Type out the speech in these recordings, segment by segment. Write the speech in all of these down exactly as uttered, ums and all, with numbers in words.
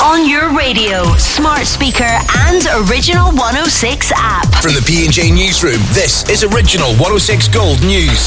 On your radio, smart speaker and Original one oh six app. From the P and J Newsroom, this is Original one oh six Gold News.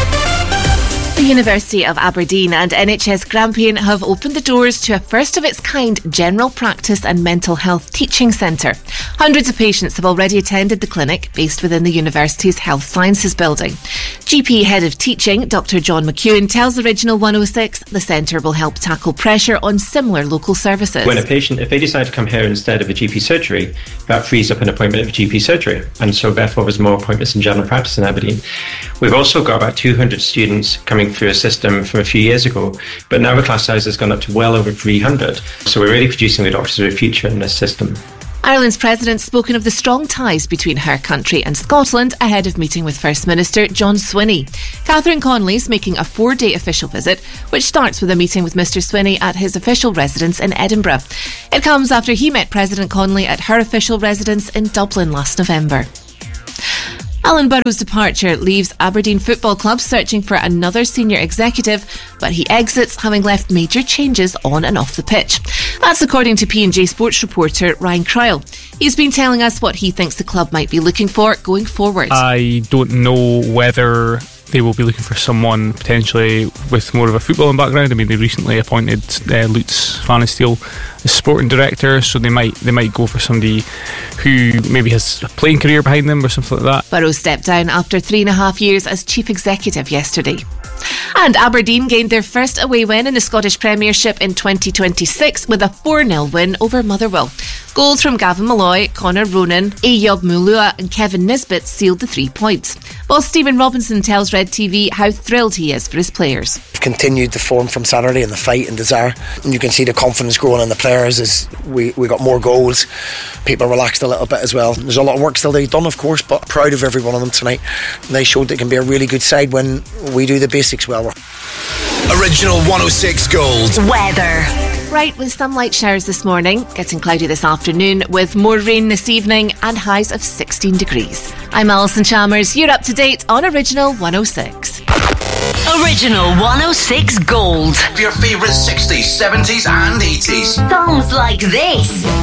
The University of Aberdeen and N H S Grampian have opened the doors to a first-of-its-kind general practice and mental health teaching centre. Hundreds of patients have already attended the clinic, based within the university's Health Sciences building. G P Head of Teaching, Doctor John McEwen, tells Original one oh six the centre will help tackle pressure on similar local services. When a patient, if they decide to come here instead of a G P surgery, that frees up an appointment of G P surgery, and so therefore there's more appointments in general practice in Aberdeen. We've also got about two hundred students coming through a system from a few years ago, but now the class size has gone up to well over three hundred. So we're really producing the doctors of the future in this system. Ireland's president's spoken of the strong ties between her country and Scotland ahead of meeting with First Minister John Swinney. Catherine Connolly's making a four-day official visit, which starts with a meeting with Mr Swinney at his official residence in Edinburgh. It comes after he met President Connolly at her official residence in Dublin last November. Alan Burrow's departure leaves Aberdeen Football Club searching for another senior executive, but he exits having left major changes on and off the pitch. That's according to P and J sports reporter Ryan Cryle. He's been telling us what he thinks the club might be looking for going forward. I don't know whether they will be looking for someone potentially with more of a footballing background. I mean, they recently appointed uh, Lutz Van Steel as sporting director, so they might they might go for somebody who maybe has a playing career behind them or something like that. Burrow stepped down after three and a half years as chief executive yesterday. And Aberdeen gained their first away win in the Scottish Premiership in twenty twenty-six with a four nil win over Motherwell. Goals from Gavin Malloy, Connor Ronan, Ayob Mulua and Kevin Nisbet sealed the three points. While Stephen Robinson tells Red T V how thrilled he is for his players. We've continued the form from Saturday and the fight and desire, and you can see the confidence growing in the players as we, we got more goals. People relaxed a little bit as well. There's a lot of work still to be done, of course, but proud of every one of them tonight. They showed they can be a really good side when we do the basics well. Original one oh six Gold Weather. Bright with some light showers this morning, getting cloudy this afternoon with more rain this evening and highs of sixteen degrees. I'm Alison Chalmers. You're up to date on Original one oh six. Original one oh six Gold. Your favourite sixties, seventies and eighties. Songs like this.